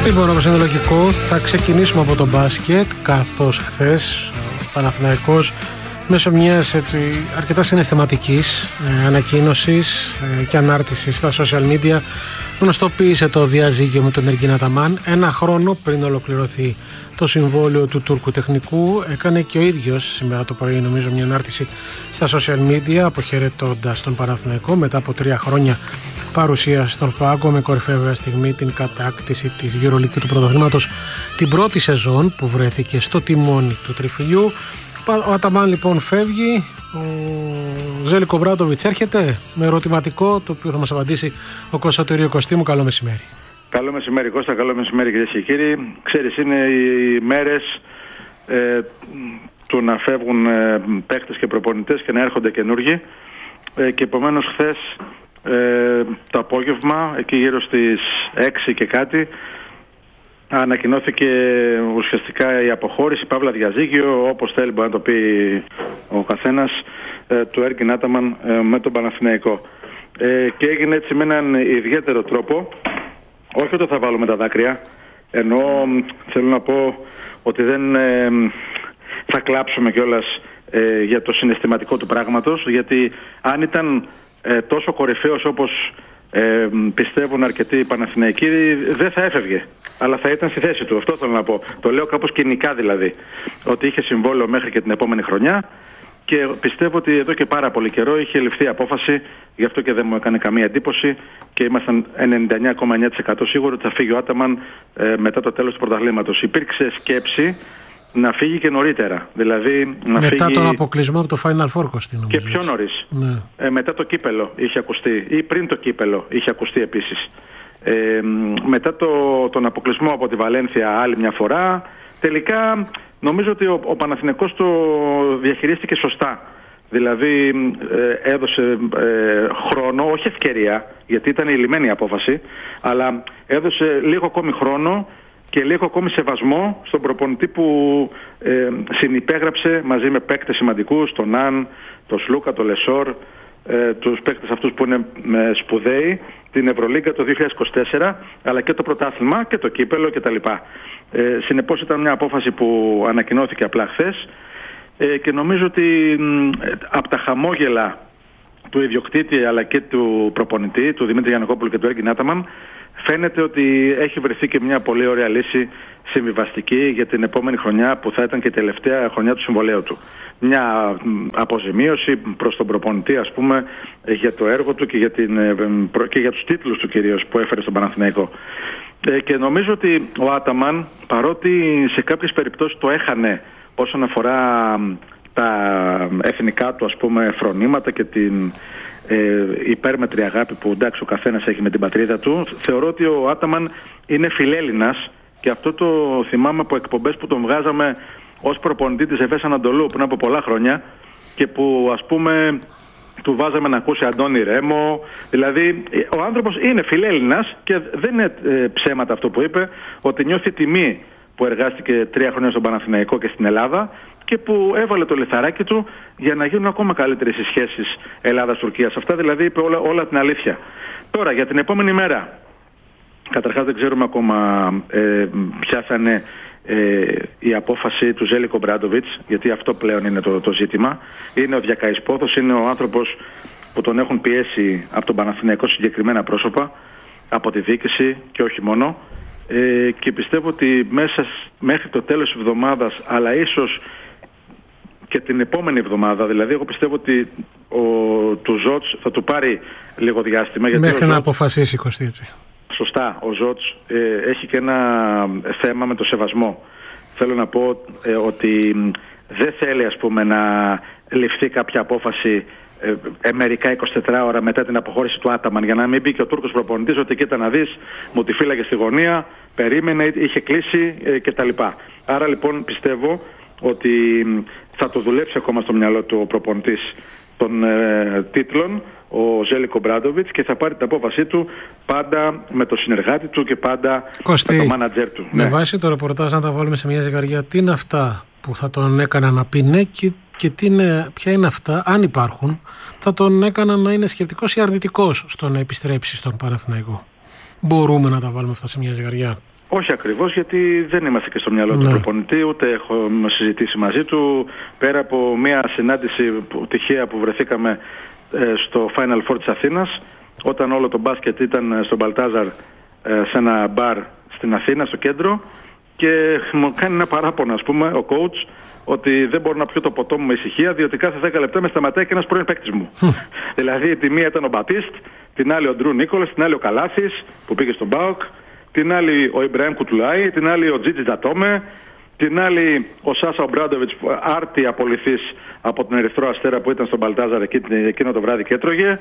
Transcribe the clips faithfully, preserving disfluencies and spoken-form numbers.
Λοιπόν, όπως είναι λογικό, θα ξεκινήσουμε από το μπάσκετ, καθώς χθες ο Παναθηναϊκός μέσω μιας έτσι, αρκετά συναισθηματικής ε, ανακοίνωσης ε, και ανάρτησης στα social media γνωστοποίησε το διαζύγιο με τον Εργκίν Αταμάν. Ένα χρόνο πριν ολοκληρωθεί το συμβόλαιο του Τούρκου τεχνικού, έκανε και ο ίδιος σήμερα το πρωί νομίζω μια ανάρτηση στα social media αποχαιρετώντας τον Παναθηναϊκό μετά από τρία χρόνια παρουσία στον πάγκο, με κορυφαία βέβαια στιγμή την κατάκτηση της EuroLeague του πρωταθλήματος την πρώτη σεζόν που βρέθηκε στο τιμόνι του τριφυλιού. Ο Αταμάν λοιπόν φεύγει, ο Ζέλικο Ομπράντοβιτς έρχεται με ερωτηματικό το οποίο θα μας απαντήσει ο Κωνσταντίνος Κωστήμου. Καλό μεσημέρι. Καλό μεσημέρι Κώστα, καλό μεσημέρι κυρίες και κύριοι. Ξέρεις, είναι οι μέρες ε, του να φεύγουν ε, παίχτες και προπονητές και να έρχονται καινούργοι ε, και επομένως χθες ε, το απόγευμα, εκεί γύρω στις έξι και κάτι, ανακοινώθηκε ουσιαστικά η αποχώρηση, παύλα διαζύγιο, όπως θέλει μπορεί να το πει ο καθένας, ε, του Εργκίν Άταμαν ε, με τον Παναθηναϊκό. Ε, και έγινε έτσι με έναν ιδιαίτερο τρόπο. Όχι ότι θα βάλουμε τα δάκρυα, ενώ θέλω να πω ότι δεν ε, θα κλάψουμε κιόλας ε, για το συναισθηματικό του πράγματος, γιατί αν ήταν ε, τόσο κορυφαίος όπως ε, πιστεύουν αρκετοί Παναθηναϊκοί, δεν θα έφευγε, αλλά θα ήταν στη θέση του. Αυτό θέλω να πω. Το λέω κάπως κοινικά δηλαδή, ότι είχε συμβόλαιο μέχρι και την επόμενη χρονιά. Και πιστεύω ότι εδώ και πάρα πολύ καιρό είχε ληφθεί απόφαση, γι' αυτό και δεν μου έκανε καμία εντύπωση και ήμασταν ενενήντα εννέα κόμμα εννέα τοις εκατό σίγουροι ότι θα φύγει ο Άταμαν ε, μετά το τέλος του πρωταθλήματος. Υπήρξε σκέψη να φύγει και νωρίτερα. Δηλαδή, να μετά φύγει τον αποκλεισμό από το Final Four, Κωστή, και πιο νωρίς. Ναι. Ε, μετά το κύπελο είχε ακουστεί, ή πριν το κύπελο είχε ακουστεί επίσης. Ε, μετά το, τον αποκλεισμό από τη Βαλένθια άλλη μια φορά. Τελικά νομίζω ότι ο, ο Παναθηναϊκός το διαχειρίστηκε σωστά. Δηλαδή ε, έδωσε ε, χρόνο, όχι ευκαιρία, γιατί ήταν η λυμμένη απόφαση, αλλά έδωσε λίγο ακόμη χρόνο και λίγο ακόμη σεβασμό στον προπονητή που ε, συνυπέγραψε μαζί με παίκτες σημαντικούς, τον Ναν, τον Σλούκα, τον Λεσόρ, ε, τους παίκτες αυτούς που είναι ε, σπουδαίοι, την Ευρωλίγκα το δύο χιλιάδες είκοσι τέσσερα, αλλά και το πρωτάθλημα και το κύπελο κτλ. Ε, συνεπώς ήταν μια απόφαση που ανακοινώθηκε απλά χθες ε, και νομίζω ότι ε, από τα χαμόγελα του ιδιοκτήτη αλλά και του προπονητή, του Δημήτρη Γιαννακόπουλου και του Εργκίν Άταμαν, φαίνεται ότι έχει βρεθεί και μια πολύ ωραία λύση συμβιβαστική για την επόμενη χρονιά που θα ήταν και η τελευταία χρονιά του συμβολαίου του. Μια αποζημίωση προς τον προπονητή, ας πούμε, για το έργο του και για, την, και για τους τίτλους του κυρίως που έφερε στον Παναθηναϊκό. Και νομίζω ότι ο Άταμαν, παρότι σε κάποιες περιπτώσεις το έχανε όσον αφορά τα εθνικά του, ας πούμε, φρονήματα και την ε, υπέρμετρη αγάπη που εντάξει ο καθένας έχει με την πατρίδα του, θεωρώ ότι ο Άταμαν είναι φιλέλληνας και αυτό το θυμάμαι από εκπομπές που τον βγάζαμε ως προπονητή της Εφές Ανατολού πριν από πολλά χρόνια και που, ας πούμε, του βάζαμε να ακούσει Αντώνη Ρέμο. Δηλαδή ο άνθρωπος είναι φιλέλληνας και δεν είναι ε, ψέματα αυτό που είπε, ότι νιώθει τιμή που εργάστηκε τρία χρόνια στον Παναθηναϊκό και στην Ελλάδα και που έβαλε το λιθαράκι του για να γίνουν ακόμα καλύτερες οι σχέσεις Ελλάδας-Τουρκίας. Αυτά δηλαδή είπε όλα, όλα την αλήθεια. Τώρα για την επόμενη μέρα, καταρχάς δεν ξέρουμε ακόμα ε, ποια θα είναι ε, η απόφαση του Ζέλικο Ομπράντοβιτς, γιατί αυτό πλέον είναι το, το ζήτημα. Είναι ο διακαησπόθος, είναι ο άνθρωπος που τον έχουν πιέσει από τον Παναθηναϊκό συγκεκριμένα πρόσωπα, από τη διοίκηση και όχι μόνο. Ε, και πιστεύω ότι μέσα μέχρι το τέλος της εβδομάδας, αλλά ίσως και την επόμενη εβδομάδα, δηλαδή εγώ πιστεύω ότι ο, του Ζότς θα του πάρει λίγο διάστημα. Γιατί μέχρι να Ζότς, αποφασίσει Κωστή. σωστά, ο Ζότς ε, έχει και ένα θέμα με το σεβασμό. Θέλω να πω ε, ότι δεν θέλει, ας πούμε, να ληφθεί κάποια απόφαση ε, ε, μερικά εικοσιτέσσερις ώρα μετά την αποχώρηση του Άταμαν, για να μην πει και ο Τούρκος προπονητής ότι κοίτα να δεις, μου τη φύλαγε στη γωνία, περίμενε, είχε κλείσει ε, κτλ. Άρα λοιπόν πιστεύω ότι θα το δουλέψει ακόμα στο μυαλό του ο προπονητής των ε, τίτλων, ο Ζέλικο Ομπράντοβιτς, και θα πάρει την απόφασή του πάντα με το συνεργάτη του και πάντα Κωστή, με το μάνατζερ του. Με ναι. βάση το ρεπορτάζ, να τα βάλουμε σε μια ζυγαριά, τι είναι αυτά που θα τον έκαναν να πει ναι και, και τι είναι, ποια είναι αυτά, αν υπάρχουν, θα τον έκαναν να είναι σκεπτικός ή αρνητικός στο να επιστρέψει στον Παναθηναϊκό. Μπορούμε να τα βάλουμε αυτά σε μια ζυγαριά? Όχι ακριβώς, γιατί δεν είμαστε και στο μυαλό ναι. του προπονητή, ούτε έχω συζητήσει μαζί του. Πέρα από μια συνάντηση που, τυχαία που βρεθήκαμε ε, στο Final Four της Αθήνας, όταν όλο το μπάσκετ ήταν στον Μπαλτάζαρ, ε, σε ένα μπαρ στην Αθήνα, στο κέντρο, και μου κάνει ένα παράπονο, ας πούμε, ο coach, ότι δεν μπορώ να πιω το ποτό μου με ησυχία, διότι κάθε δέκα λεπτά με σταματάει και ένας πρώην παίκτης μου. Δηλαδή, τη μία ήταν ο Μπατίστ, την άλλη ο Ντρου Νίκολας, την άλλη ο Καλάθης που πήγε στον ΠΑΟΚ, την άλλη ο Ιμπραήμ Κουτουλάη, την άλλη ο Τζίτζι Ντατόμε, την άλλη ο Σάσα Ομπράντοβιτς, άρτη απολυθής από τον Ερυθρό Αστέρα που ήταν στον Μπαλτάζαρ εκείνο το βράδυ και έτρωγε.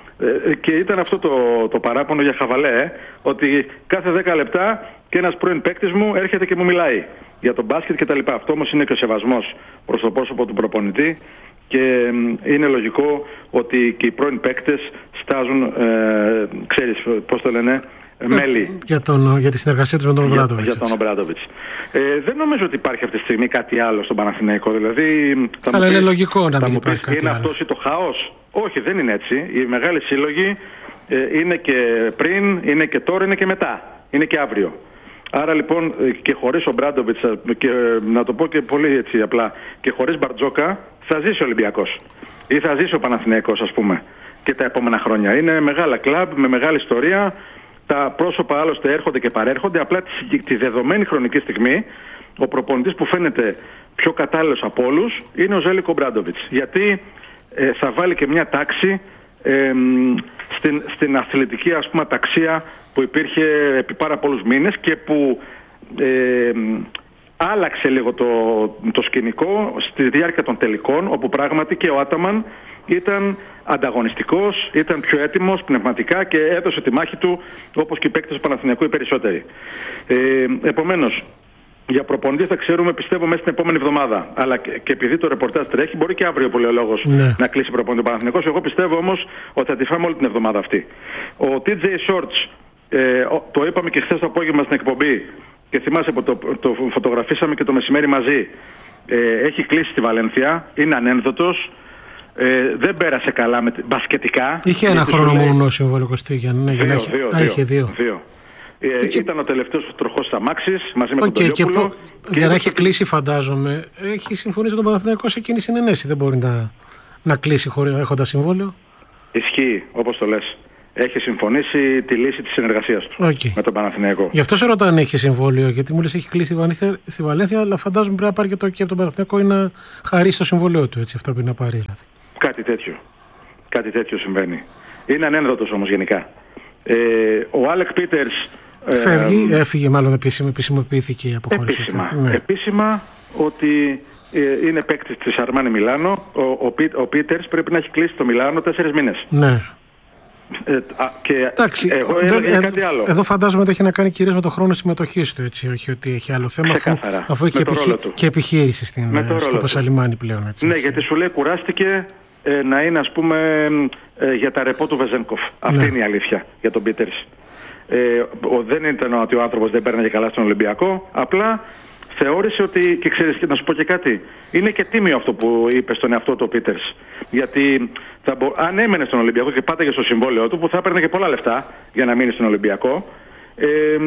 Και ήταν αυτό το, το παράπονο για χαβαλέ, ε, ότι κάθε δέκα λεπτά και ένας πρώην παίκτης μου έρχεται και μου μιλάει για τον μπάσκετ κτλ. Αυτό όμως είναι και ο σεβασμός προς το πρόσωπο του προπονητή, και είναι λογικό ότι και οι πρώην παίκτες στάζουν, ε, ξέρεις πώς το λένε, μέλη. Για, τον, για τη συνεργασία τους με τον Ομπράντοβιτς. Για, για τον Ομπράντοβιτς. Ε, δεν νομίζω ότι υπάρχει αυτή τη στιγμή κάτι άλλο στον Παναθηναϊκό. Δηλαδή, αλλά είναι λογικό να μην υπάρχει κάτι είναι άλλο. Είναι αυτός ή το χάος? Όχι, δεν είναι έτσι. Οι μεγάλοι σύλλογοι ε, είναι και πριν, είναι και τώρα, είναι και μετά. Είναι και αύριο. Άρα λοιπόν και χωρίς ο Μπράντοβιτς, και να το πω και πολύ έτσι απλά, και χωρίς Μπαρτζόκα θα ζήσει ο Ολυμπιακός ή θα ζήσει ο Παναθηναϊκός, ας πούμε, και τα επόμενα χρόνια. Είναι μεγάλα κλαμπ με μεγάλη ιστορία. Τα πρόσωπα άλλωστε έρχονται και παρέρχονται. Απλά τη, τη δεδομένη χρονική στιγμή ο προπονητής που φαίνεται πιο κατάλληλος από όλους είναι ο Ζέλικο Μπράντοβιτς. Γιατί ε, θα βάλει και μια τάξη ε, στην, στην αθλητική, ας πούμε, ταξία που υπήρχε επί πάρα πολλούς μήνες και που ε, άλλαξε λίγο το, το σκηνικό στη διάρκεια των τελικών, όπου πράγματι και ο Άταμαν ήταν ανταγωνιστικός, ήταν πιο έτοιμος πνευματικά και έδωσε τη μάχη του, όπως και οι παίκτες του Παναθηναϊκού οι περισσότεροι. Ε, επομένως, για προπονητή θα ξέρουμε, πιστεύω, μέσα στην επόμενη εβδομάδα. Αλλά και, και επειδή το ρεπορτάζ τρέχει, μπορεί και αύριο, πολύ ο λόγος, ναι, να κλείσει προπονητή Παναθηναϊκός. Εγώ πιστεύω όμως ότι θα τη φάμε όλη την εβδομάδα αυτή. Ο τι τζέι Shorts, ε, το είπαμε και χθες το απόγευμα στην εκπομπή, και θυμάσαι που το, το φωτογραφίσαμε και το μεσημέρι μαζί. Ε, έχει κλείσει στη Βαλένθια, είναι ανένδοτος. Ε, δεν πέρασε καλά με, μπασκετικά. Είχε ένα χρόνο λέει... μόνο συμβόλαιο Κωστή για να δύο, έχει. Δύο, Α, δύο, είχε δύο. δύο. Ε, και... Ήταν ο τελευταίος τροχός της αμάξης μαζί με okay, τον Τελειόπουλο. Και και για να έχει κλείσει, φαντάζομαι, έχει συμφωνήσει τον Παναθηναϊκό σε εκείνη συνενέση. Δεν μπορεί να, να κλείσει χωρίς έχοντας συμβόλαιο. Ισχύει, όπως το λες. Έχει συμφωνήσει τη λύση της συνεργασίας του okay. με τον Παναθηναϊκό. Γι' αυτό σε ρωτάω αν έχει συμβόλαιο, γιατί μου λες έχει κλείσει στη Βαλένθια, αλλά φαντάζομαι πρέπει να πάρει και το και από τον Παναθηναϊκό ή να χαρίσει το συμβόλαιο του. Έτσι, αυτό πρέπει να πάρει δηλαδή. Κάτι τέτοιο. Κάτι τέτοιο συμβαίνει. Είναι ανένδοτος όμως γενικά. Ε, ο Άλεκ Πίτερς. Φεύγει, ε, έφυγε μάλλον επίσημα, επισημοποιήθηκε η αποχώρηση. Επίσημα, ναι. επίσημα ότι ε, είναι παίκτης της Αρμάνι Μιλάνο. Ο, ο, ο Πίτερς πρέπει να έχει κλείσει το Μιλάνο τέσσερις μήνες. Ναι. Ε, α, και εντάξει, εγώ δεν, ε, κάτι άλλο. Εδώ φαντάζομαι ότι έχει να κάνει κυρίως με το χρόνο συμμετοχής του, έτσι, όχι ότι έχει άλλο θέμα, αφού, αφού έχει και, επιχει... και επιχείρηση στην, στο Πασαλιμάνι πλέον. Έτσι, ναι, γιατί σου λέει κουράστηκε ε, να είναι, ας πούμε, ε, για τα ρεπό του Βεζένκοφ. Αυτή ναι. είναι η αλήθεια για τον Πίτερς. Ε, ο, δεν ήταν ότι ο άνθρωπος δεν παίρναγε καλά στον Ολυμπιακό, απλά θεώρησε ότι, και ξέρεις, να σου πω και κάτι, είναι και τίμιο αυτό που είπε στον εαυτό του ο Πίτερς. Γιατί θα μπο... αν έμενε στον Ολυμπιακό και πάταγε στο συμβόλαιο του, που θα έπαιρνε και πολλά λεφτά για να μείνει στον Ολυμπιακό, ε,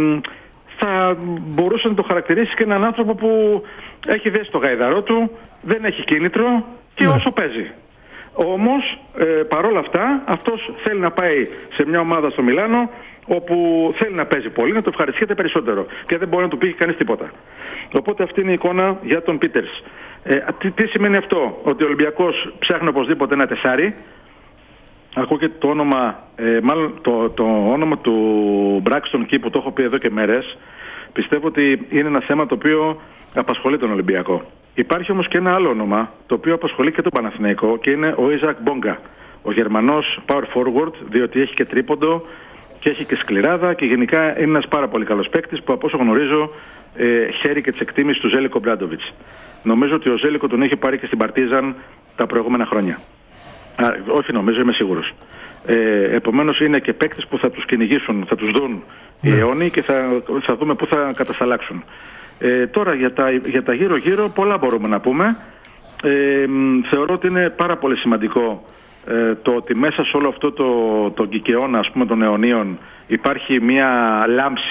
θα μπορούσε να το χαρακτηρίσει και έναν άνθρωπο που έχει δέσει το γαϊδαρό του, δεν έχει κίνητρο και ναι. όσο παίζει. Όμως, ε, παρόλα αυτά, αυτός θέλει να πάει σε μια ομάδα στο Μιλάνο, όπου θέλει να παίζει πολύ, να το ευχαριστιέται περισσότερο και δεν μπορεί να του πει κανείς τίποτα. Οπότε αυτή είναι η εικόνα για τον Πίτερς. Ε, τι, τι σημαίνει αυτό? Ότι ο Ολυμπιακός ψάχνει οπωσδήποτε ένα τεσάρι. Ακούγεται το όνομα, ε, μάλλον το, το όνομα του Μπράξτον Κι, που το έχω πει εδώ και μέρες. Πιστεύω ότι είναι ένα θέμα το οποίο απασχολεί τον Ολυμπιακό. Υπάρχει όμως και ένα άλλο όνομα το οποίο απασχολεί και τον Παναθηναϊκό και είναι ο Ιζακ Μπόγκα, ο Γερμανός power forward, διότι έχει και τρίποντο και έχει και σκληράδα και γενικά είναι ένας πάρα πολύ καλός παίκτης που, από όσο γνωρίζω, ε, χαίρει και της εκτίμησης του Ζέλικο Μπράντοβιτς. Νομίζω ότι ο Ζέλικο τον έχει πάρει και στην Παρτίζαν τα προηγούμενα χρόνια. Α, όχι νομίζω, είμαι σίγουρος. Ε, επομένως είναι και παίκτες που θα τους κυνηγήσουν, θα τους δουν οι ναι. αιώνιοι και θα, θα δούμε πού θα κατασταλάξουν. Ε, τώρα για τα, για τα γύρω-γύρω πολλά μπορούμε να πούμε. Ε, θεωρώ ότι είναι πάρα πολύ σημαντικό ε, το ότι μέσα σε όλο αυτό το, το κικαιώνα, ας πούμε, των αιωνίων υπάρχει μια λάμψη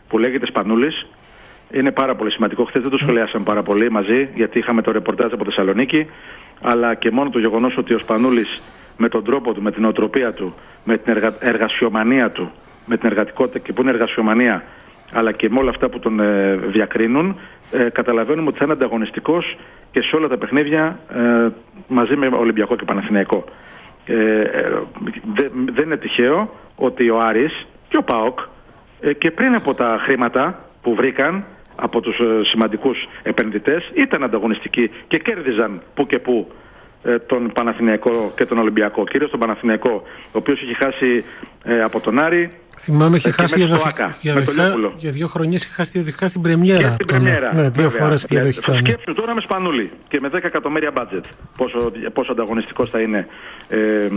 που λέγεται Σπανούλης. Είναι πάρα πολύ σημαντικό. Χθες δεν το σχολιάσαμε πάρα πολύ μαζί, γιατί είχαμε το ρεπορτάζ από Θεσσαλονίκη. Αλλά και μόνο το γεγονός ότι ο Σπανούλης με τον τρόπο του, με την οτροπία του, με την εργα... εργασιομανία του, με την εργατικότητα και που είναι εργασιομανία, αλλά και με όλα αυτά που τον ε, διακρίνουν, ε, καταλαβαίνουμε ότι θα είναι ανταγωνιστικός και σε όλα τα παιχνίδια ε, μαζί με Ολυμπιακό και Παναθηναϊκό. Ε, ε, δε, δεν είναι τυχαίο ότι ο Άρης και ο ΠΑΟΚ ε, και πριν από τα χρήματα που βρήκαν από τους ε, σημαντικούς επενδυτές ήταν ανταγωνιστικοί και κέρδιζαν που και που ε, τον Παναθηναϊκό και τον Ολυμπιακό. Κυρίως τον Παναθηναϊκό, ο οποίος είχε χάσει ε, από τον Άρη. Θυμάμαι είχε χάσει για, δοθ... για, δοχά... για δύο χρονιές είχε χάσει διαδοχικά στην Πρεμιέρα. Και στην Πρεμιέρα. Ναι, δύο φορές διαδοχικά. Ναι. Σκέψου τώρα με Σπανούλη και με δέκα εκατομμύρια μπάτζετ πόσο, πόσο ανταγωνιστικός θα είναι ε,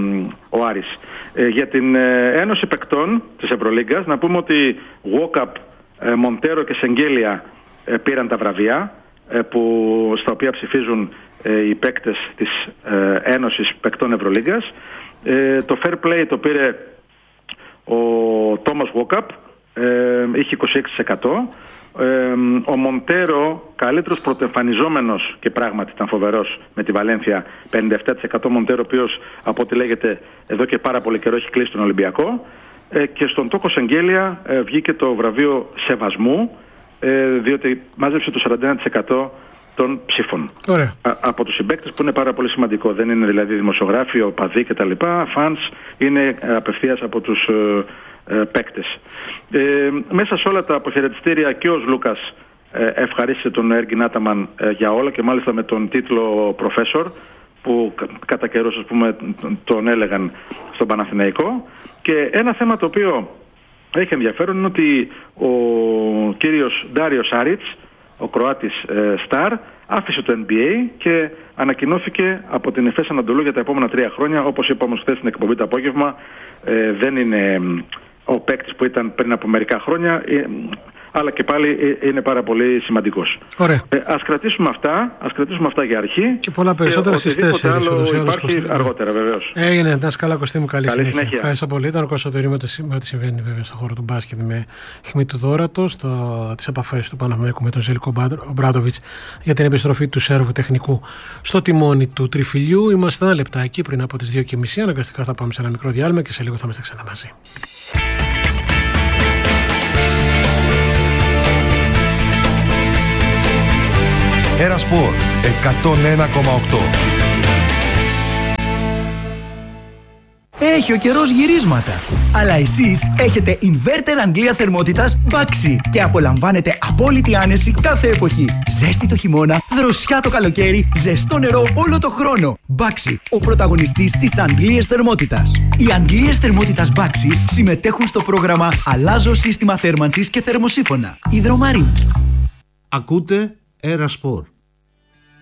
ο Άρης. Ε, για την ε, Ένωση Παικτών της Ευρωλίγκας να πούμε ότι Walkup, ε, Μοντέρο και Σεγγέλια ε, πήραν τα βραβεία ε, που, στα οποία ψηφίζουν ε, οι παίκτες της ε, Ένωσης Παικτών Ευρωλίγκας. Ε, το Fair Play το πήρε ο Τόμας Walkup, ε, είχε είκοσι έξι τοις εκατό. Ε, ο Μοντέρο, καλύτερος πρωτοεμφανιζόμενος και πράγματι ήταν φοβερός με τη Βαλένθια, πενήντα επτά τοις εκατό Μοντέρο, ο οποίος από ό,τι λέγεται εδώ και πάρα πολύ καιρό έχει κλείσει τον Ολυμπιακό. Ε, και στον Τόκο Σεγγέλια ε, βγήκε το βραβείο Σεβασμού, ε, διότι μάζεψε το σαράντα ένα τοις εκατό των ψήφων. Ωραία. Α, από τους συμπαίκτες, που είναι πάρα πολύ σημαντικό. Δεν είναι δηλαδή δημοσιογράφοι, οπαδοί κτλ. Φανς, είναι απευθείας από τους ε, ε, παίκτες. Ε, μέσα σε όλα τα αποχαιρετιστήρια και ο Λούκας ε, ευχαρίστησε τον Έργιν Άταμαν ε, για όλα και μάλιστα με τον τίτλο Professor, που κα, κατά καιρός ας πούμε τον έλεγαν στον Παναθηναϊκό. Και ένα θέμα το οποίο έχει ενδιαφέρον είναι ότι ο κύριος Ντάριο Σάριτς, ο Κροάτης ε, Σταρ, άφησε το N B A και ανακοινώθηκε από την Εφές Ανατολού για τα επόμενα τρία χρόνια. Όπως είπαμε χθες στην εκπομπή το απόγευμα, ε, δεν είναι ο παίκτης που ήταν πριν από μερικά χρόνια, ε, αλλά και πάλι ε, είναι πάρα πολύ σημαντικός. Ωραία. Ε, ας κρατήσουμε αυτά, ας κρατήσουμε αυτά για αρχή. Και πολλά περισσότερα στις τέσσερις. Υπάρχει αργότερα βεβαίως. Έγινε, εντάξει, καλά Κωστή μου, καλή, καλή συνέχεια. συνέχεια. Ευχαριστώ πολύ. Ήταν ο Κωνσταντίνου με ό,τι συμβαίνει βέβαια στον χώρο του μπάσκετ με Χμή του Δόρατο, τις επαφές του Παναθηναϊκού με τον Ζέλικο Ομπράντοβιτς για την επιστροφή του Σέρβου τεχνικού στο τιμόνι του Τριφυλιού. Είμαστε ένα λεπτάκι πριν από τις δύο και μισή. Αναγκαστικά θα πάμε σε ένα μικρό διάλειμμα και σε λίγο θα είμαστε ξανά μαζί. Ερασπορ εκατόν ένα κόμμα οκτώ. Έχει ο καιρός γυρίσματα. Αλλά εσείς έχετε inverter Αγγλία θερμότητας Baxi και απολαμβάνετε απόλυτη άνεση κάθε εποχή. Ζέστη το χειμώνα, δροσιά το καλοκαίρι, ζεστό νερό όλο το χρόνο. Baxi, ο πρωταγωνιστής της Αγγλίας θερμότητας. Οι Αγγλίες θερμότητας Baxi συμμετέχουν στο πρόγραμμα Αλλάζω σύστημα θέρμανσης και θερμοσύφωνα. Υδρομαρίνη. Ακούτε Ερασπορ.